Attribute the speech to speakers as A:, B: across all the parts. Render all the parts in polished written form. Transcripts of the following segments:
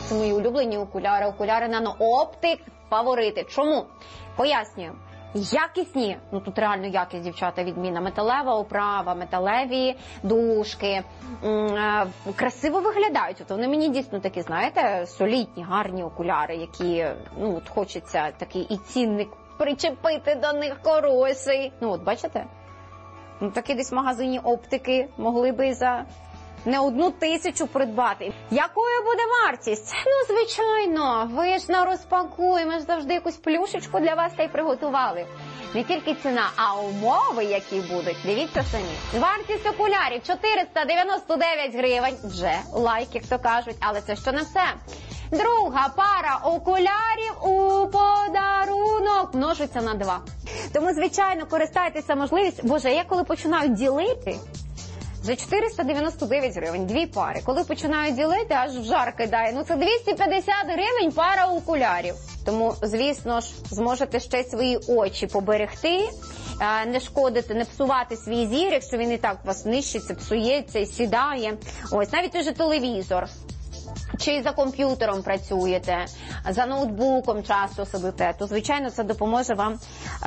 A: Це мої улюблені окуляри. Окуляри Nano Optic фаворити. Чому? Пояснюю. Якісні, ну тут реально якість, дівчата, відмінна. Металева оправа, металеві дужки, красиво виглядають. От вони мені дійсно такі, знаєте, солідні, гарні окуляри, які, ну от хочеться такий і цінник причепити до них хороший. Ну от бачите? Ну такі десь в магазині оптики могли би за не 1000 придбати. Якою буде вартість? Ну, звичайно, ви ж на розпакуй, ми ж завжди якусь плюшечку для вас та й приготували. Не тільки ціна, а умови, які будуть, дивіться самі. Вартість окулярів 499 гривень, вже лайк, як то кажуть, але це ще не все. Друга пара окулярів у подарунок множиться на 2. Тому, звичайно, користайтеся можливістю. Боже, я коли починаю ділити, за 499 гривень, 2 пари. Коли починають ділити, аж в жар кидає. Ну це 250 гривень пара окулярів. Тому, звісно ж, зможете ще свої очі поберегти, не шкодити, не псувати свій зір, якщо він і так у вас нищиться, псується і сідає. Ось, навіть той же телевізор. Чи за комп'ютером працюєте, за ноутбуком часто сидите, то, звичайно, це допоможе вам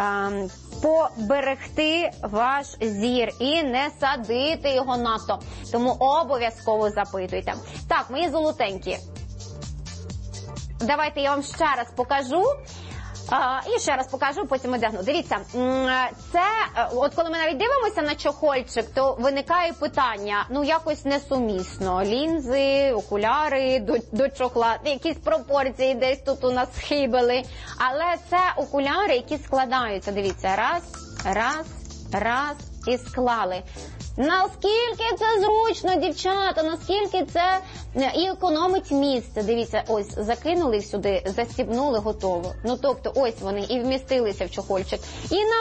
A: поберегти ваш зір і не садити його надто. Тому обов'язково запитуйте. Так, мої золотенькі, давайте я вам ще раз покажу. І ще раз покажу, потім одягну. Дивіться, це, от коли ми навіть дивимося на чохольчик, то виникає питання, ну якось несумісно. Лінзи, окуляри до чохла, якісь пропорції десь тут у нас схибили. Але це окуляри, які складаються, дивіться, раз, і склали. Наскільки це зручно, дівчата, наскільки це і економить місце. Дивіться, ось, закинули їх сюди, застібнули, готово. Ну, тобто, ось вони і вмістилися в чохольчик. І на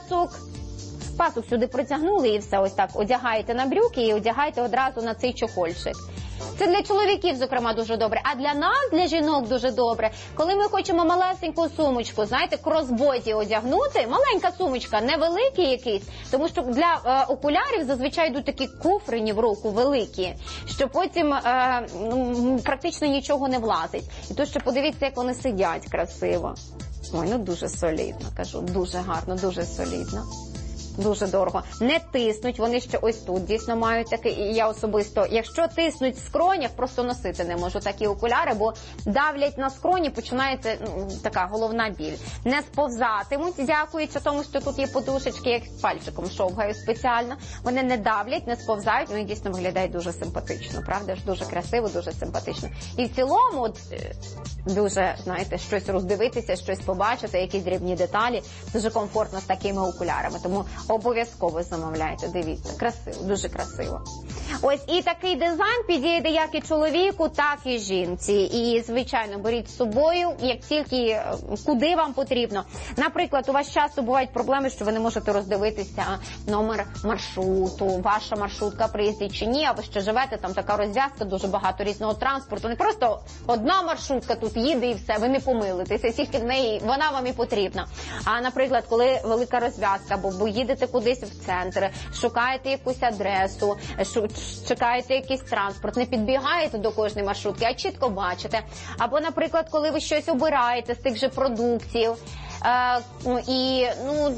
A: пасок сюди протягнули і все, ось так, одягаєте на брюки і одягаєте одразу на цей чохольчик. Це для чоловіків, зокрема, дуже добре. А для нас, для жінок, дуже добре. Коли ми хочемо малесеньку сумочку, знаєте, кросбоді одягнути, маленька сумочка, невеликий якийсь, тому що для окулярів зазвичай йдуть такі куфрині в руку, великі, що потім практично нічого не влазить. І то, що подивіться, як вони сидять красиво. Ой, ну дуже солідно, кажу, дуже гарно, дуже солідно. Дуже дорого. Не тиснуть, вони ще ось тут дійсно мають таке, і я особисто, якщо тиснуть в скронях, просто носити не можу такі окуляри, бо давлять на скроні, починається така головна біль. Не сповзатимуть, дякуючи тому, що тут є подушечки, як пальчиком шовгаю спеціально. Вони не давлять, не сповзають, вони дійсно виглядають дуже симпатично, правда ж? Дуже красиво, дуже симпатично. І в цілому, от, дуже, знаєте, щось роздивитися, щось побачити, якісь дрібні деталі, дуже комфортно з такими окулярами. Тому обов'язково замовляйте, дивіться, красиво, дуже красиво. Ось, і такий дизайн підійде як і чоловіку, так і жінці. І, звичайно, беріть з собою, як тільки, куди вам потрібно. Наприклад, у вас часто бувають проблеми, що ви не можете роздивитися номер маршруту, ваша маршрутка приїздить чи ні, а ви ще живете, там така розв'язка, дуже багато різного транспорту. Не просто одна маршрутка тут їде і все, ви не помилитеся, тільки в неї, вона вам і потрібна. А, наприклад, коли велика розв'язка, бо їдете кудись в центр, шукаєте якусь адресу, чекаєте якийсь транспорт, не підбігаєте до кожної маршрутки, а чітко бачите. Або, наприклад, коли ви щось обираєте з тих же продуктів, і,